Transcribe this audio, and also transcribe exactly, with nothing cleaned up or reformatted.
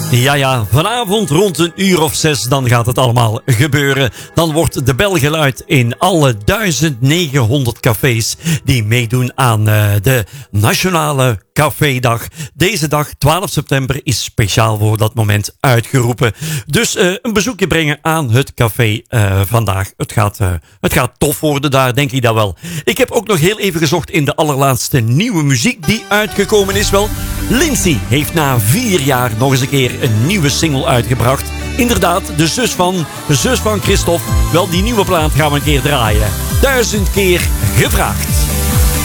Ja, ja, vanavond rond een uur of zes, dan gaat het allemaal gebeuren. Dan wordt de bel geluid in alle duizend negenhonderd cafés die meedoen aan uh, de Nationale Cafédag. Deze dag, twaalf september, is speciaal voor dat moment uitgeroepen. Dus uh, een bezoekje brengen aan het café uh, vandaag. Het gaat, uh, het gaat tof worden daar, denk ik dat wel. Ik heb ook nog heel even gezocht in de allerlaatste nieuwe muziek die uitgekomen is. Wel, Lindsay heeft na vier jaar nog eens een keer een nieuwe single uitgebracht. Inderdaad, de zus van, de zus van Christophe. Wel, die nieuwe plaat gaan we een keer draaien. Duizend keer gevraagd.